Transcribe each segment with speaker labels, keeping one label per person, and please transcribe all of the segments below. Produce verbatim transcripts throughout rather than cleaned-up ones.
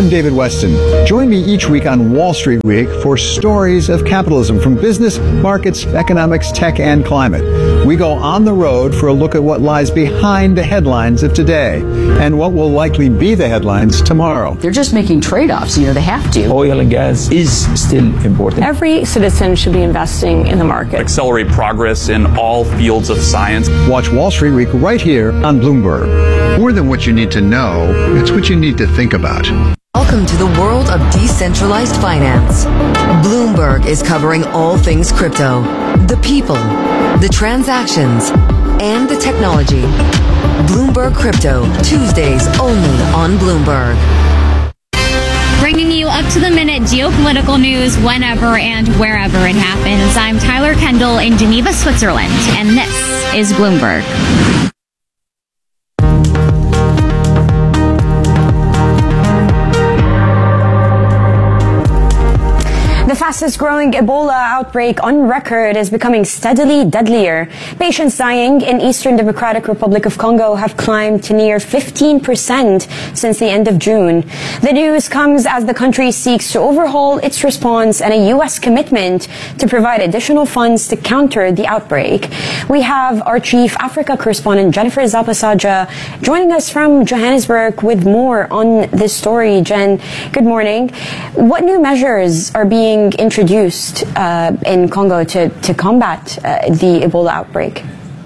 Speaker 1: I'm David Weston. Join me each week on Wall Street Week for stories of capitalism from business, markets, economics, tech, and climate. We go on the road for a look at what lies behind the headlines of today and what will likely be the headlines tomorrow.
Speaker 2: They're just making trade-offs. You know, they have to.
Speaker 3: Oil and gas is still important.
Speaker 4: Every citizen should be investing in the market.
Speaker 5: Accelerate progress in all fields of science.
Speaker 1: Watch Wall Street Week right here on Bloomberg. More than what you need to know, it's what you need to think about.
Speaker 6: Welcome to the world of decentralized finance. Bloomberg is covering all things crypto, the people, the transactions, and the technology. Bloomberg Crypto, Tuesdays only on Bloomberg.
Speaker 7: Bringing you up to the minute geopolitical news whenever and wherever it happens. I'm Tyler Kendall in Geneva, Switzerland, and this is Bloomberg.
Speaker 8: The fastest growing Ebola outbreak on record is becoming steadily deadlier. Patients dying in Eastern Democratic Republic of Congo have climbed to near fifteen percent since the end of June. The news comes as the country seeks to overhaul its response and a U S commitment to provide additional funds to counter the outbreak. We have our chief Africa correspondent Jennifer Zapasaja joining us from Johannesburg with more on this story. Jen, good morning. What new measures are being introduced uh, in Congo to, to combat uh, the Ebola outbreak?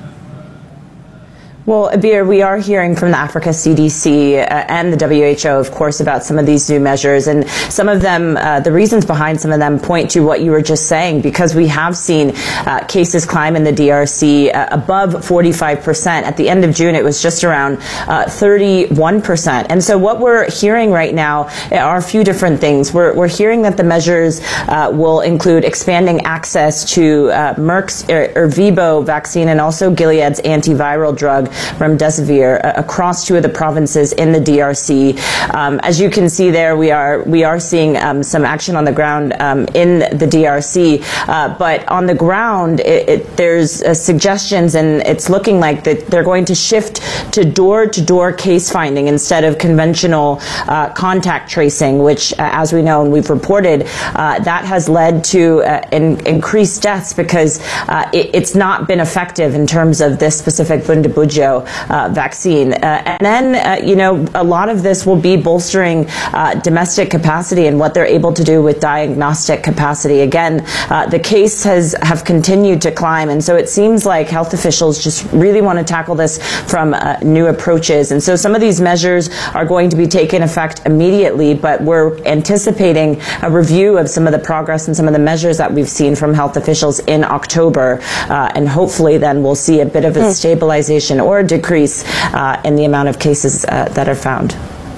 Speaker 9: Well, Abir, we are hearing from the Africa C D C uh, and the W H O, of course, about some of these new measures. And some of them, uh, the reasons behind some of them point to what you were just saying, because we have seen uh, cases climb in the D R C uh, above forty-five percent. At the end of June, it was just around uh, thirty-one percent. And so what we're hearing right now are a few different things. We're, we're hearing that the measures uh, will include expanding access to uh, Merck's er, Ervebo vaccine and also Gilead's antiviral drug remdesivir uh, across two of the provinces in the D R C. Um, as you can see there, we are we are seeing um, some action on the ground um, in the D R C. Uh, but on the ground, it, it, there's uh, suggestions, and it's looking like that they're going to shift to door-to-door case finding instead of conventional uh, contact tracing, which, uh, as we know and we've reported, uh, that has led to uh, in, increased deaths because uh, it, it's not been effective in terms of this specific Bundibugyo Uh, vaccine. Uh, and then, uh, you know, a lot of this will be bolstering uh, domestic capacity and what they're able to do with diagnostic capacity. Again, uh, the case has have continued to climb, and so it seems like health officials just really want to tackle this from uh, new approaches. And so some of these measures are going to be taken effect immediately, but we're anticipating a review of some of the progress and some of the measures that we've seen from health officials in October, uh, and hopefully then we'll see a bit of a stabilization or a decrease uh, in the amount of cases uh, that are found.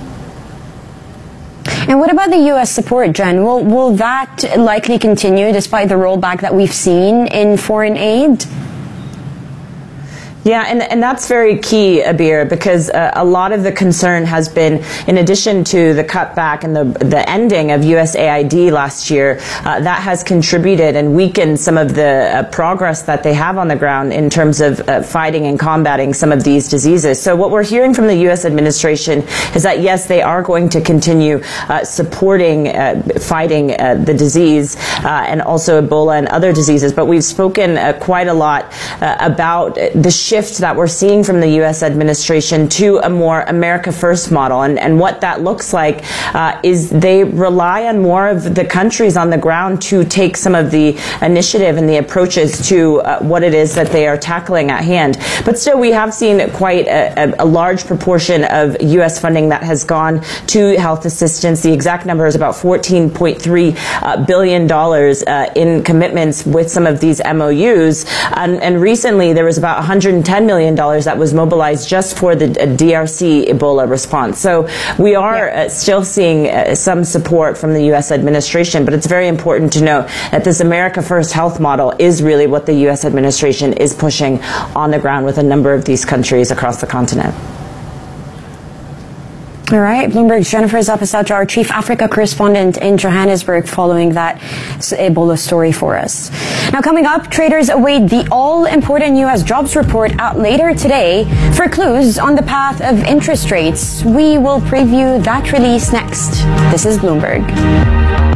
Speaker 8: And what about the U S support, Jen? Will, will that likely continue despite the rollback that we've seen in foreign aid?
Speaker 9: Yeah, and, and that's very key, Abir, because uh, a lot of the concern has been, in addition to the cutback and the, the ending of U S A I D last year, uh, that has contributed and weakened some of the uh, progress that they have on the ground in terms of uh, fighting and combating some of these diseases. So what we're hearing from the U S administration is that, yes, they are going to continue uh, supporting uh, fighting uh, the disease uh, and also Ebola and other diseases, but we've spoken uh, quite a lot uh, about the shift that we're seeing from the U S administration to a more America First model. And, and what that looks like uh, is they rely on more of the countries on the ground to take some of the initiative and the approaches to uh, what it is that they are tackling at hand. But still, we have seen quite a, a, a large proportion of U S funding that has gone to health assistance. The exact number is about fourteen point three uh, billion dollars uh, in commitments with some of these M O Us. And, and recently, there was about one hundred ten million dollars that was mobilized just for the D R C Ebola response. So we are yeah. uh, still seeing uh, some support from the U S administration, but it's very important to note that this America First health model is really what the U S administration is pushing on the ground with a number of these countries across the continent.
Speaker 8: All right, Bloomberg's Jennifer Zapasatra, our chief Africa correspondent in Johannesburg, following that Ebola story for us. Now, coming up, traders await the all-important U S jobs report out later today for clues on the path of interest rates. We will preview that release next. This is Bloomberg.